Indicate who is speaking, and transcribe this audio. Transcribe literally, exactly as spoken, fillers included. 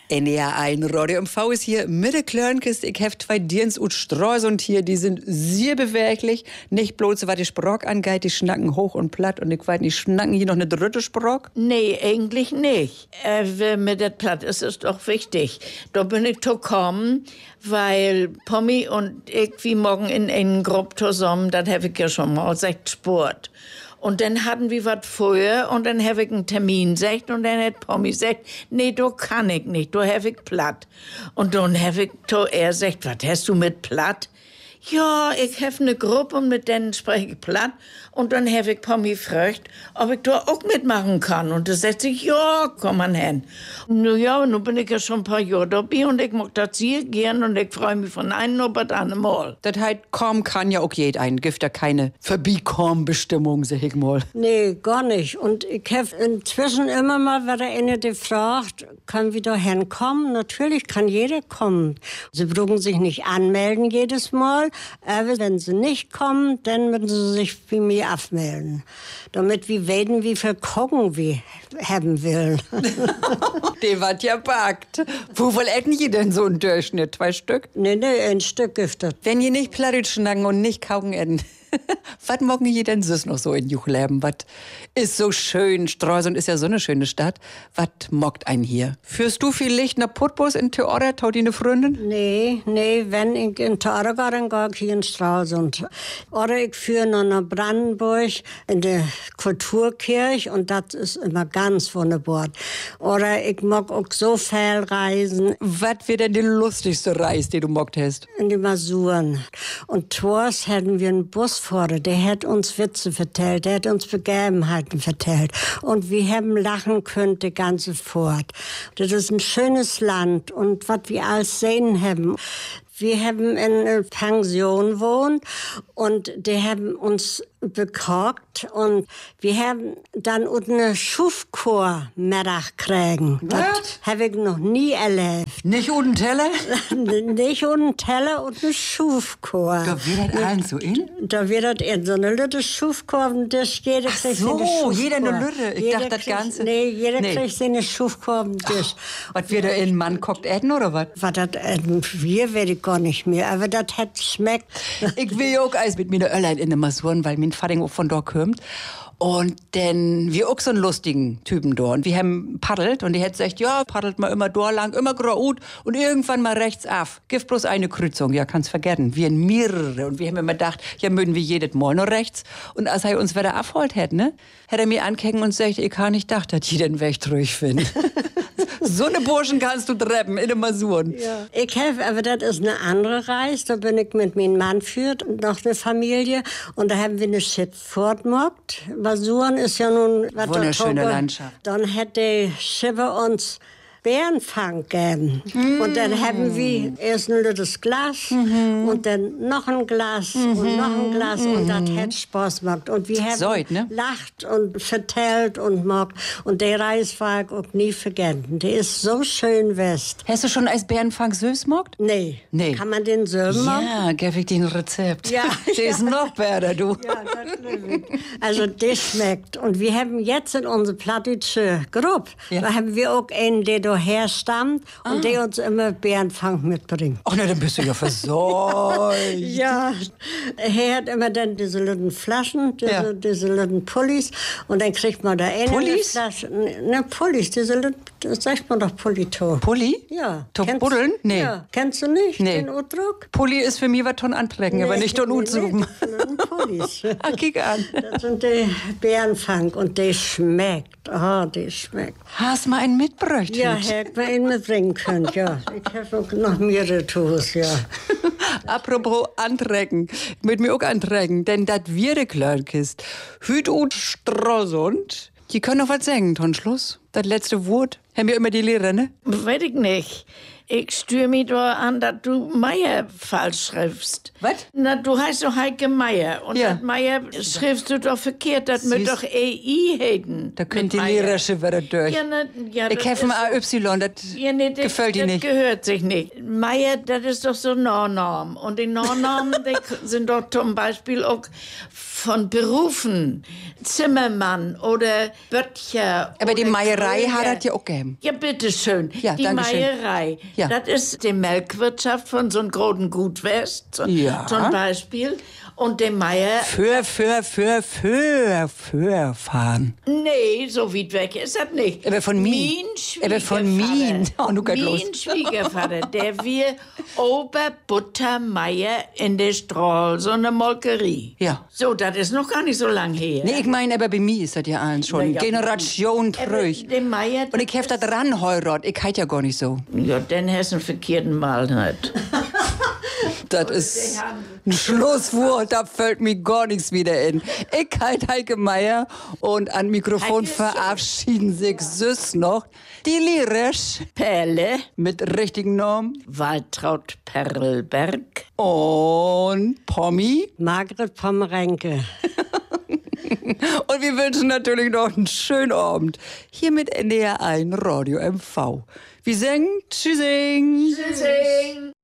Speaker 1: N D R eins Radio M V ist hier mit der Klörnkist. Ich habe zwei Dirns und Streusund hier, die sind sehr beweglich. Nicht bloß, was die Sprock angeht, die schnacken hoch und platt. Und ich weiß nicht, schnacken hier noch eine dritte Sprock?
Speaker 2: Nee, eigentlich nicht. Äh, mit der Platt ist es doch wichtig. Da bin ich gekommen, weil Pommi und ich wie morgen in einer Gruppe zusammen, das habe ich ja schon mal gesagt, Sport. Und dann hatten wir was vorher und dann habe ich einen Termin gesagt und dann hat Pommi gesagt, nee, du kann ich nicht, du habe ich platt. Und dann habe ich to er gesagt, was hast du mit platt? Ja, ich habe eine Gruppe und mit denen spreche ich platt. Und dann habe ich Pommi gefragt, ob ich da auch mitmachen kann. Und da sagt ich, ja, komm mal hin. Na ja, nun bin ich ja schon ein paar Jahre dabei und ich mag das sehr gern und ich freue mich von einem auf das andere Mal.
Speaker 1: Das heißt, kommen kann ja auch jeder ein. Gibt ja keine Verbeikommen-Bestimmung, sag ich mal.
Speaker 3: Nee, gar nicht. Und ich habe inzwischen immer mal, wenn der eine gefragt, kann wieder hinkommen? Natürlich kann jeder kommen. Sie brauchen sich nicht anmelden jedes Mal. Aber wenn sie nicht kommen, dann müssen sie sich bei mir abmelden. Damit wir wissen, wie viel Kochen wir haben wollen.
Speaker 1: Die wird ja backt. Wo voll essen ihr denn so einen Durchschnitt? Zwei Stück?
Speaker 3: Nee, nee, ein Stück ist das.
Speaker 1: Wenn ihr nicht Plattdeutsch schnacken und nicht kauken essen, was mogen ihr denn süß noch so in Juchleben? Was ist so schön? Streusund ist ja so eine schöne Stadt. Was mockt einen hier? Führst du viel Licht nach Putbus in Theodor, taut eine Freundin?
Speaker 3: Nee, nee, wenn ich in Theodor gehe, dann gehe ich hier in Stralsund. Oder ich führe noch nach Brandenburg in der Kulturkirche und das ist immer ganz wunderbar. Oder ich mag auch so viel reisen.
Speaker 1: Was wäre denn die lustigste Reise, die du mockt hast?
Speaker 3: In die Masuren. Und Tors hatten wir einen Busfahrer, der hat uns Witze vertellt, der hat uns Begebenheiten vertellt. Und wir haben lachen können die ganze Fahrt. Das ist ein schönes Land und was wir alles sehen haben. Wir haben in einer Pension gewohnt und die haben uns bekocht und wir haben dann eine Schufchor Mittag kriegen. Das habe ich noch nie erlebt.
Speaker 1: Nicht ohne Teller?
Speaker 3: Nicht ohne Teller und eine Schufchor.
Speaker 1: Da wird das allen so in?
Speaker 3: Da wird das in so eine Lütte Schufchor auf dem Tisch. Jeder
Speaker 1: Ach
Speaker 3: kriegt
Speaker 1: so,
Speaker 3: seine Schufchor.
Speaker 1: jeder eine Lütte. Ich
Speaker 3: jeder
Speaker 1: dachte das
Speaker 3: kriegt,
Speaker 1: Ganze.
Speaker 3: Nee, jeder
Speaker 1: nee.
Speaker 3: kriegt seine Schufchor auf dem Tisch.
Speaker 1: Was wird da in Mann kocht essen oder was?
Speaker 3: Was das wir werde ich gar nicht mehr, aber das hat schmeckt.
Speaker 1: Ich will ja auch Eis mit mir Öllein in den Masuren, weil mein Vater auch von dort kommt. Und dann, wir auch so einen lustigen Typen da. Und wir haben paddelt und die hat gesagt, ja, paddelt mal immer da lang, immer geradeaus und irgendwann mal rechts auf. Gibt bloß eine Kreuzung, ja, kann's vergessen. Wir in mehrere. Und wir haben immer gedacht, ja, mögen wir jedes Mal nur rechts. Und als er uns wieder abholt hätte, ne, hätte er mir angeguckt und gesagt, ich kann nicht gedacht, dass ich den Weg ruhig finde. So eine Burschen kannst du treppen in den Masuren.
Speaker 3: Ja. Ich helfe, aber das ist eine andere Reise. Da bin ich mit meinem Mann führt und noch eine Familie. Und da haben wir eine Schifffahrt gemacht. Masuren ist ja nun...
Speaker 1: Wunderschöne Landschaft.
Speaker 3: Dann hätte Schiffe uns Bärenfang gegeben. Mm. Und dann haben wir erst ein lüttes Glas mm-hmm. und dann noch ein Glas mm-hmm. und noch ein Glas mm-hmm. und das hat Spaß gemacht. Und wir haben
Speaker 1: Soit, ne?
Speaker 3: lacht und vertellt und mag. Und der Reis war ich auch nie vergessen. Der ist so schön west.
Speaker 1: Hast du schon als Bärenfang süß mockt?
Speaker 3: Nee.
Speaker 1: Nee.
Speaker 3: Kann man den selber machen?
Speaker 1: Ja, gebe ich dir ein Rezept.
Speaker 3: Ja.
Speaker 1: Der ist noch besser, du.
Speaker 3: Ja, das liebe ich. Also, der schmeckt. Und wir haben jetzt in unserer plattdeutsche Gruppe, ja. da haben wir auch einen, der daher stammt und ah. der uns immer Bärenfang mitbringt.
Speaker 1: Ach ne, dann bist du ja versorgt.
Speaker 3: Ja, er hat immer dann diese kleinen Flaschen, diese, ja. diese kleinen Pullis und dann kriegt man da eine
Speaker 1: Pullis?
Speaker 3: Flasche. Ne, Pullis, diese kleinen, das sagt man doch Pulli-To.
Speaker 1: Pulli?
Speaker 3: Ja.
Speaker 1: To buddeln? Nee.
Speaker 3: Ja. Kennst du nicht
Speaker 1: nee.
Speaker 3: den Ausdruck?
Speaker 1: Pulli ist für mich was von Anträgen, nee, aber nicht von Utsuchen.
Speaker 3: Nee, Pullis.
Speaker 1: Ach, kick an.
Speaker 3: Das sind die Bärenfang und der schmeckt. Ah, der schmeckt.
Speaker 1: Hast du mal einen mitgebracht?
Speaker 3: Ja, hätte man ihn mitbringen können, ja. Ich habe noch mehrere Tos, ja.
Speaker 1: Apropos Anträgen, mit mir auch Anträgen, denn das wir die Klörnkist. Hüt und Stralsund, die können noch was sagen, Ton Schluss. Das letzte Wort, haben wir immer die Lehrer, ne?
Speaker 2: Weiß ich nicht. Ich störe mich da an, dass du Meier falsch schriftst.
Speaker 1: Was?
Speaker 2: Na, du heißt doch Heike Meier. Und
Speaker 1: ja.
Speaker 2: das Meier schriftst du doch verkehrt. Das wird doch E I heiten.
Speaker 1: Da könnt die Lehrer schon wieder durch.
Speaker 2: Ja, na, ja,
Speaker 1: ich helfe mal A Y, das
Speaker 2: ja, nee, das,
Speaker 1: gefällt dir nicht.
Speaker 2: Das gehört sich nicht. Meier, das ist doch so ein Nornorm. Und die Nornormen sind doch zum Beispiel auch von Berufen. Zimmermann oder Böttcher.
Speaker 1: Aber die Meierei Meierei hat das ja auch gegeben.
Speaker 2: Ja, bitteschön.
Speaker 1: Ja,
Speaker 2: die
Speaker 1: danke schön.
Speaker 2: Meierei.
Speaker 1: Ja.
Speaker 2: Das ist die Melkwirtschaft von so einem großen Gut West, zum,
Speaker 1: Ja.
Speaker 2: zum Beispiel. Und der Meier,
Speaker 1: Für, für, für, für, für fahren.
Speaker 2: nee, so weit weg ist das nicht.
Speaker 1: Aber von mir.
Speaker 2: Mein
Speaker 1: Aber von
Speaker 2: Schwiegervater,
Speaker 1: mir. Oh, nu geht los.
Speaker 2: mein Schwiegervater, der wir Oberbuttermeier in der Strahl, so eine Molkerie.
Speaker 1: Ja.
Speaker 2: So, das ist noch gar nicht so lang her.
Speaker 1: Nee, ich meine, aber bei mir ist das ja allen schon.
Speaker 2: Na ja.
Speaker 1: Generation
Speaker 2: Aber
Speaker 1: trüch.
Speaker 2: der Meier,
Speaker 1: Und ich hef da dran heurat. Ich heit ja gar nicht so.
Speaker 2: ja, den hast du einen verkehrten Mal nicht.
Speaker 1: Das ist ein Schlusswort, da fällt mir gar nichts wieder in. Ich halt Heike Meier und an Mikrofon
Speaker 2: Heike ist schön.
Speaker 1: verabschieden sich süß noch die Lyrisch
Speaker 2: Perle,
Speaker 1: mit richtigen Namen
Speaker 2: Waltraud Perlberg.
Speaker 1: und Pommi.
Speaker 3: Margret Pommerenke.
Speaker 1: Und wir wünschen natürlich noch einen schönen Abend hier mit N D R eins Radio M V. Wir singen Tschüssing.
Speaker 2: Tschüssing.